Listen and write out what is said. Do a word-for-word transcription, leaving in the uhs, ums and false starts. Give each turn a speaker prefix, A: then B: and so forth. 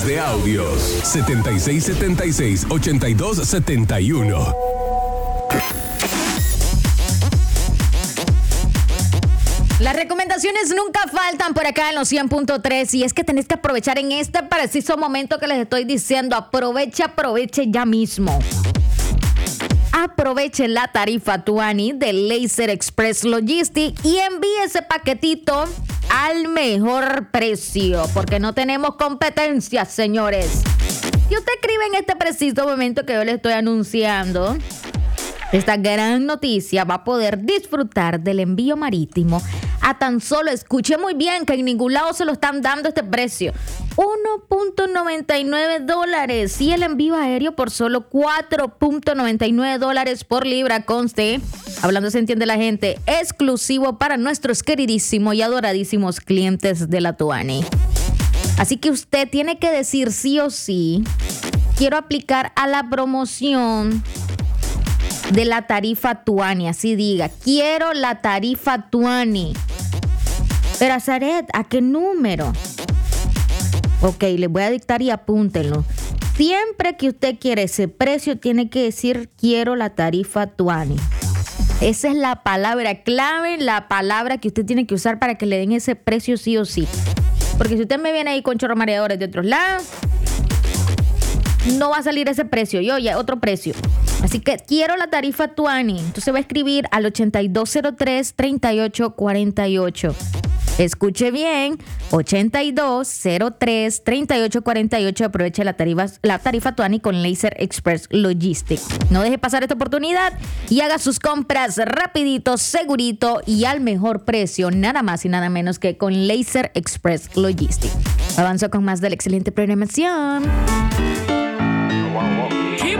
A: de audios. setenta y seis setenta y seis, ochenta y dos setenta y uno.
B: Las recomendaciones nunca faltan por acá en los cien punto tres y es que tenés que aprovechar en este preciso momento que les estoy diciendo. Aproveche, aproveche ya mismo. Aproveche la tarifa Tuani de Laser Express Logistics y envíe ese paquetito al mejor precio, porque no tenemos competencia, señores. Y usted escribe en este preciso momento que yo le estoy anunciando esta gran noticia, va a poder disfrutar del envío marítimo a tan solo, escuche muy bien, que en ningún lado se lo están dando este precio, uno punto noventa y nueve dólares, y el envío aéreo por solo cuatro punto noventa y nueve dólares por libra. Conste, hablando se entiende la gente, exclusivo para nuestros queridísimos y adoradísimos clientes de la Tuani. Así que usted tiene que decir sí o sí, quiero aplicar a la promoción de la tarifa Tuani, así diga, quiero la tarifa Tuani. Pero Azaret, ¿a qué número? Ok, les voy a dictar y apúntenlo. Siempre que usted quiere ese precio, tiene que decir quiero la tarifa Tuani. Esa es la palabra clave, la palabra que usted tiene que usar para que le den ese precio sí o sí. Porque si usted me viene ahí con chorro mareadores de otros lados, no va a salir ese precio, yo ya otro precio. Así que quiero la tarifa Tuani. Entonces va a escribir al ochenta y dos cero tres, treinta y ocho cuarenta y ocho. Escuche bien, ochenta y dos cero tres, treinta y ocho cuarenta y ocho. Aproveche la tarifa, la tarifa Tuani con Laser Express Logistics. No deje pasar esta oportunidad y haga sus compras rapidito, segurito y al mejor precio. Nada más y nada menos que con Laser Express Logistics. Avanzo con más de la excelente programación.